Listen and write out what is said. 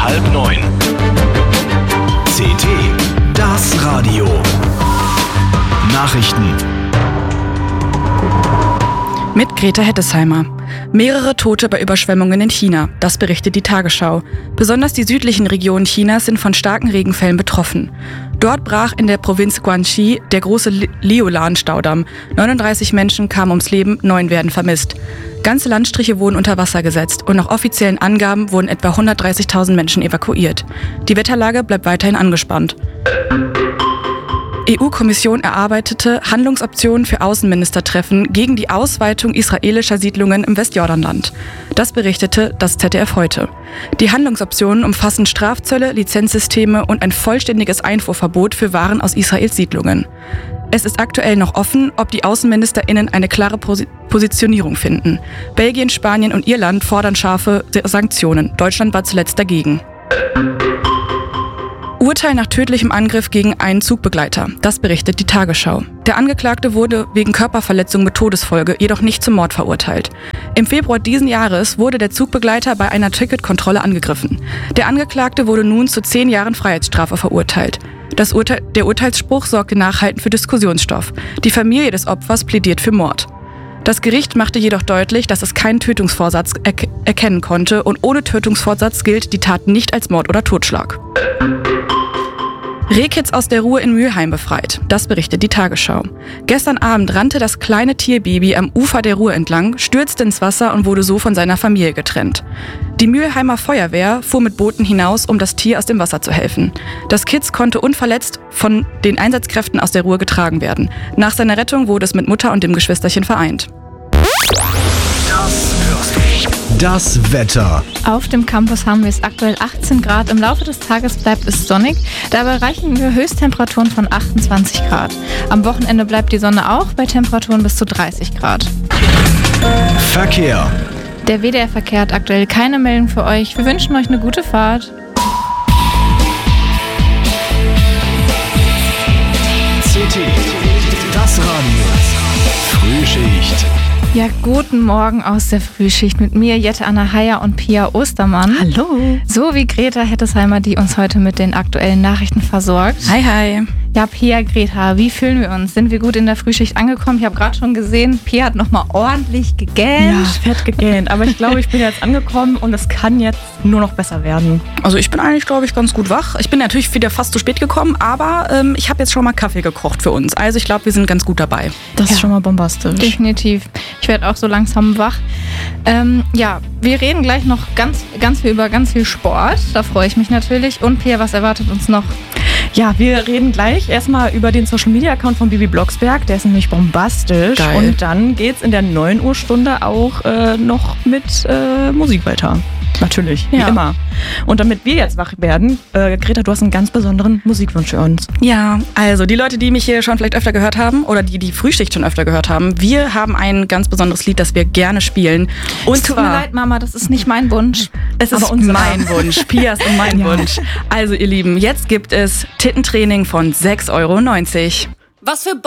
8:30. CT, das Radio. Nachrichten. Mit Greta Hettesheimer. Mehrere Tote bei Überschwemmungen in China, das berichtet die Tagesschau. Besonders die südlichen Regionen Chinas sind von starken Regenfällen betroffen. Dort brach in der Provinz Guangxi der große Liulan-Staudamm. 39 Menschen kamen ums Leben, 9 werden vermisst. Ganze Landstriche wurden unter Wasser gesetzt und nach offiziellen Angaben wurden etwa 130.000 Menschen evakuiert. Die Wetterlage bleibt weiterhin angespannt. EU-Kommission erarbeitete Handlungsoptionen für Außenministertreffen gegen die Ausweitung israelischer Siedlungen im Westjordanland. Das berichtete das ZDF heute. Die Handlungsoptionen umfassen Strafzölle, Lizenzsysteme und ein vollständiges Einfuhrverbot für Waren aus Israels Siedlungen. Es ist aktuell noch offen, ob die AußenministerInnen eine klare Positionierung finden. Belgien, Spanien und Irland fordern scharfe Sanktionen. Deutschland war zuletzt dagegen. Urteil nach tödlichem Angriff gegen einen Zugbegleiter. Das berichtet die Tagesschau. Der Angeklagte wurde wegen Körperverletzung mit Todesfolge jedoch nicht zum Mord verurteilt. Im Februar diesen Jahres wurde der Zugbegleiter bei einer Ticketkontrolle angegriffen. Der Angeklagte wurde nun zu 10 Jahren Freiheitsstrafe verurteilt. Der Urteilsspruch sorgte nachhaltend für Diskussionsstoff. Die Familie des Opfers plädiert für Mord. Das Gericht machte jedoch deutlich, dass es keinen Tötungsvorsatz erkennen konnte und ohne Tötungsvorsatz gilt die Tat nicht als Mord oder Totschlag. Rehkitz aus der Ruhr in Mülheim befreit. Das berichtet die Tagesschau. Gestern Abend rannte das kleine Tierbaby am Ufer der Ruhr entlang, stürzte ins Wasser und wurde so von seiner Familie getrennt. Die Mülheimer Feuerwehr fuhr mit Booten hinaus, um das Tier aus dem Wasser zu helfen. Das Kitz konnte unverletzt von den Einsatzkräften aus der Ruhr getragen werden. Nach seiner Rettung wurde es mit Mutter und dem Geschwisterchen vereint. Das Wetter. Auf dem Campus haben wir es aktuell 18 Grad. Im Laufe des Tages bleibt es sonnig. Dabei erreichen wir Höchsttemperaturen von 28 Grad. Am Wochenende bleibt die Sonne auch bei Temperaturen bis zu 30 Grad. Verkehr. Der WDR-Verkehr hat aktuell keine Meldung für euch. Wir wünschen euch eine gute Fahrt. CT, das Radio. Frühschicht. Ja, guten Morgen aus der Frühschicht mit mir, Jette Anna Heyer und Pia Ostermann. Hallo. So wie Greta Hettesheimer, die uns heute mit den aktuellen Nachrichten versorgt. Hi, hi. Ja, Pia, Greta, wie fühlen wir uns? Sind wir gut in der Frühschicht angekommen? Ich habe gerade schon gesehen, Pia hat nochmal ordentlich gegähnt. Ja, fett gegähnt. Aber ich glaube, ich bin jetzt angekommen und es kann jetzt nur noch besser werden. Also ich bin eigentlich, glaube ich, ganz gut wach. Ich bin natürlich wieder fast zu spät gekommen, aber ich habe jetzt schon mal Kaffee gekocht für uns. Also ich glaube, wir sind ganz gut dabei. Das ist schon mal bombastisch. Definitiv. Ich werde auch so langsam wach. Ja, wir reden gleich noch ganz viel über ganz viel Sport. Da freue ich mich natürlich. Und Pia, was erwartet uns noch? Ja, wir reden gleich erstmal über den Social-Media-Account von Bibi Blocksberg. Der ist nämlich bombastisch. Geil. Und dann geht's in der 9 Uhr Stunde auch noch mit Musik weiter. Natürlich, wie immer. Und damit wir jetzt wach werden, Greta, du hast einen ganz besonderen Musikwunsch für uns. Ja, also die Leute, die mich hier schon vielleicht öfter gehört haben oder die Frühschicht schon öfter gehört haben, wir haben ein ganz besonderes Lied, das wir gerne spielen. Und Es tut mir leid, Mama, das ist nicht mein Wunsch. Es ist mein Wunsch, Pias und mein Wunsch. Also ihr Lieben, jetzt gibt es Tittentraining von 6,90 €. Was für